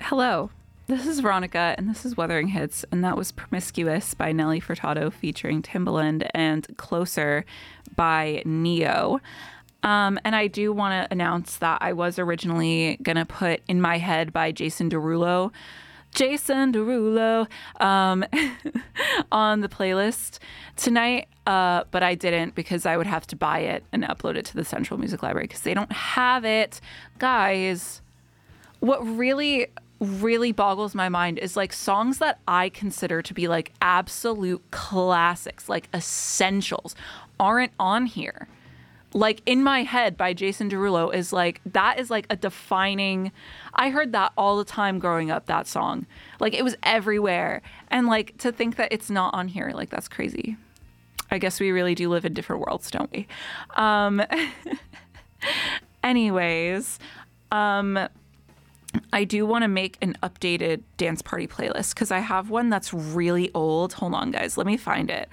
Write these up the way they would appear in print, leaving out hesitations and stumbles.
Hello, this is Veronica, and this is Wuthering Hits, and that was Promiscuous by Nelly Furtado featuring Timbaland and Closer by Neo. And I do want to announce that I was originally going to put In My Head by Jason Derulo on the playlist tonight, but I didn't because I would have to buy it and upload it to the Central Music Library because they don't have it. Guys, what really boggles my mind is like songs that I consider to be like absolute classics, like essentials, aren't on here. Like In My Head by Jason Derulo is like, that is like a defining, I heard that all the time growing up, that song. Like it was everywhere. And like to think that it's not on here, like that's crazy. I guess we really do live in different worlds, don't we? Anyways, I do want to make an updated dance party playlist because I have one that's really old. Hold on, guys. Let me find it.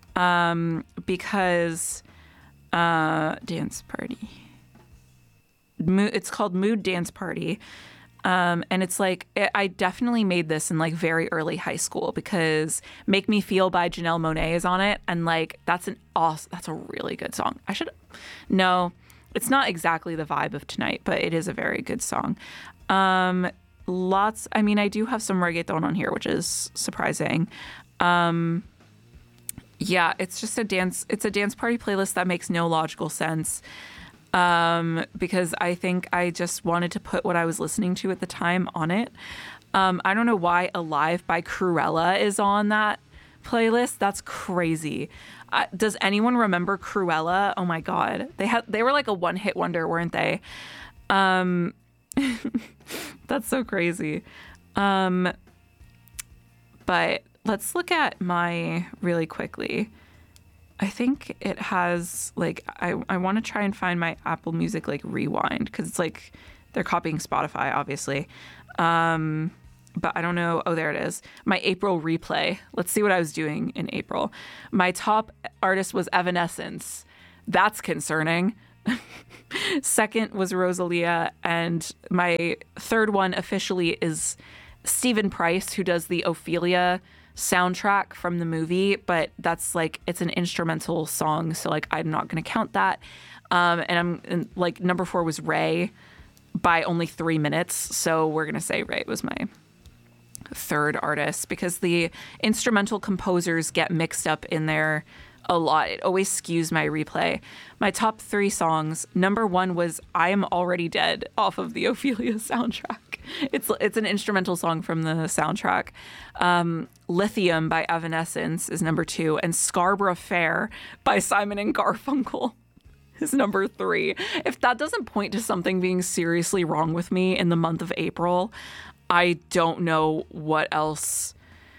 Because dance party. It's called Mood Dance Party. And it's like, I definitely made this in like very early high school because Make Me Feel by Janelle Monáe is on it. And like, that's a really good song. No, it's not exactly the vibe of tonight, but it is a very good song. I mean, I do have some reggaeton on here, which is surprising. Yeah, it's just a dance party playlist that makes no logical sense. Because I think I just wanted to put what I was listening to at the time on it. I don't know why Alive by Cruella is on that playlist. That's crazy. Does anyone remember Cruella? Oh my God. They were like a one-hit wonder, weren't they? That's so crazy. But let's look at really quickly. I think it has like, I want to try and find my Apple Music like rewind because it's like they're copying Spotify, obviously. But I don't know. Oh, there it is. My April replay. Let's see what I was doing in April. My top artist was Evanescence. That's concerning. Second was Rosalia. And my third one officially is Stephen Price, who does the Ophelia soundtrack from the movie. But that's like, it's an instrumental song. So like, I'm not going to count that. And like, number 4 was Ray by only 3 minutes. So we're going to say Ray was my third artist because the instrumental composers get mixed up in there a lot. It always skews my replay. My top 3 songs, number 1 was I Am Already Dead off of the Ophelia soundtrack. It's an instrumental song from the soundtrack. Lithium by Evanescence is number 2, and Scarborough Fair by Simon and Garfunkel is number 3. If that doesn't point to something being seriously wrong with me in the month of April, I don't know what else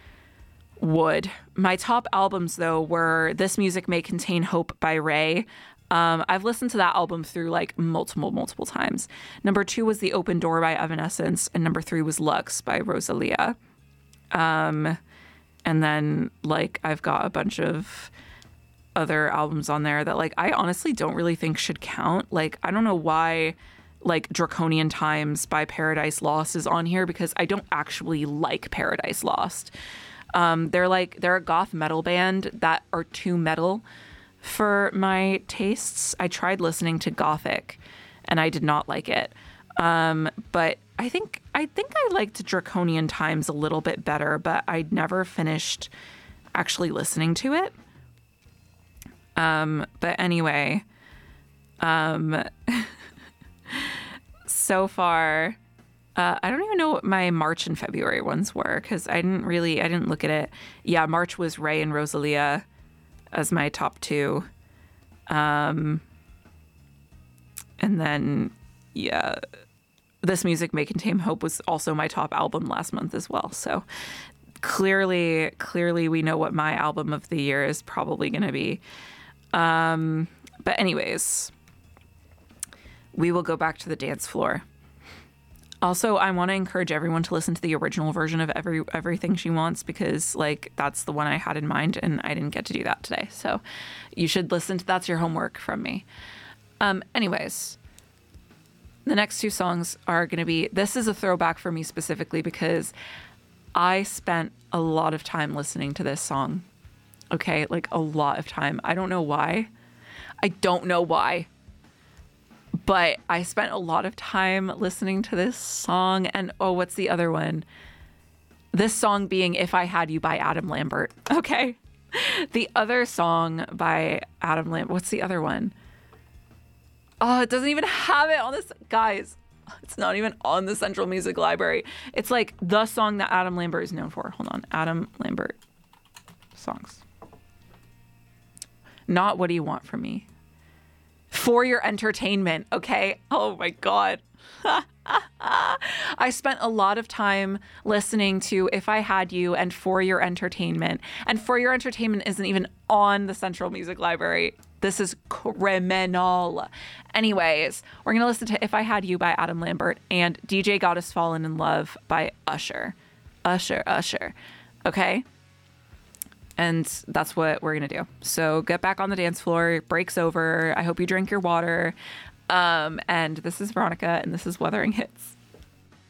would. My top albums, though, were This Music May Contain Hope by Ray. I've listened to that album through like multiple times. Number 2 was The Open Door by Evanescence, and number 3 was Lux by Rosalia. And then like I've got a bunch of other albums on there that like I honestly don't really think should count. Like I don't know why like Draconian Times by Paradise Lost is on here because I don't actually like Paradise Lost. They're a goth metal band that are too metal for my tastes. I tried listening to Gothic and I did not like it. But I think I liked Draconian Times a little bit better, but I never finished actually listening to it. But anyway, so far, I don't even know what my March and February ones were because I didn't look at it. Yeah, March was Ray and Rosalia as my top 2. And then, yeah, This Music May Contain Hope was also my top album last month as well. So clearly we know what my album of the year is probably going to be. But anyways, we will go back to the dance floor. Also, I want to encourage everyone to listen to the original version of Everything She Wants because, like, that's the one I had in mind, and I didn't get to do that today. So you should listen to that's your homework from me. Anyways, The next two songs are going to be, this is a throwback for me specifically because I spent a lot of time listening to this song. Okay, like a lot of time. I don't know why. But I spent a lot of time listening to this song. And oh, what's the other one? This song being If I Had You by Adam Lambert. Okay. The other song by Adam Lambert. What's the other one? Oh, it doesn't even have it on this. Guys, it's not even on the Central Music Library. It's like the song that Adam Lambert is known for. Hold on. Adam Lambert songs. Not What Do You Want From Me? For Your Entertainment, okay? Oh my God. I spent a lot of time listening to If I Had You and For Your Entertainment. And For Your Entertainment isn't even on the Central Music Library. This is criminal. Anyways, we're going to listen to If I Had You by Adam Lambert and DJ Goddess Fallen in Love by Usher. Usher. Okay? And that's what we're going to do. So get back on the dance floor. Break's over. I hope you drink your water. And this is Veronica, and this is Wuthering Hits.